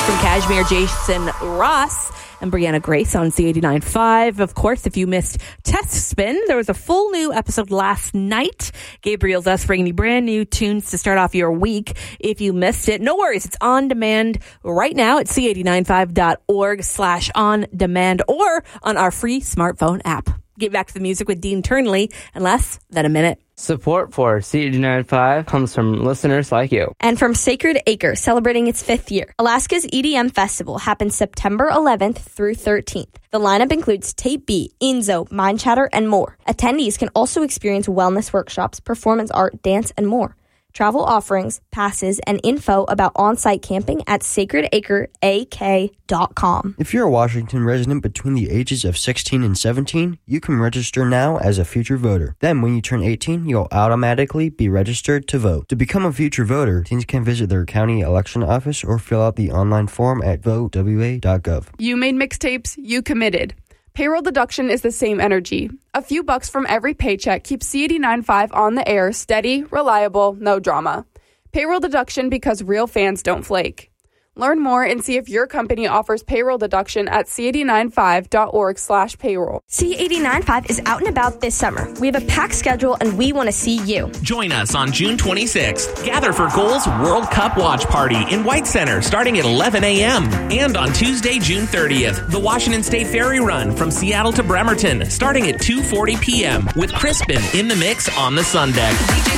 Jason Cashmere, Jason Ross, and Brianna Grace on C89.5. Of course, if you missed Test Spin, there was a full new episode last night. Gabriel's Us bringing you brand new tunes to start off your week. If you missed it, no worries. It's on demand right now at c895.org/on-demand or on our free smartphone app. Get back to the music with Dean Turnley in less than a minute. Support for C89.5 comes from listeners like you. And from Sacred Acre, celebrating its 5th year. Alaska's EDM Festival happens September 11th through 13th. The lineup includes Tape B, Enzo, Mind Chatter, and more. Attendees can also experience wellness workshops, performance art, dance, and more. Travel offerings, passes, and info about on-site camping at sacredacreak.com. If you're a Washington resident between the ages of 16 and 17, you can register now as a future voter. Then when you turn 18, you'll automatically be registered to vote. To become a future voter, teens can visit their county election office or fill out the online form at votewa.gov. You made mixtapes, you committed. Payroll deduction is the same energy. A few bucks from every paycheck keeps C89.5 on the air, steady, reliable, no drama. Payroll deduction because real fans don't flake. Learn more and see if your company offers payroll deduction at c895.org/payroll. C89.5 is out and about this summer. We have a packed schedule and we want to see you. Join us on June 26th. Gather for Goals World Cup Watch Party in White Center starting at 11 a.m. And on Tuesday, June 30th, the Washington State Ferry Run from Seattle to Bremerton starting at 2:40 p.m. with Crispin in the mix on the sun deck.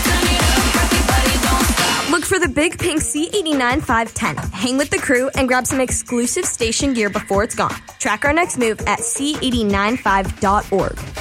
Look for the big pink C89.5 tent. Hang with the crew and grab some exclusive station gear before it's gone. Track our next move at c895.org.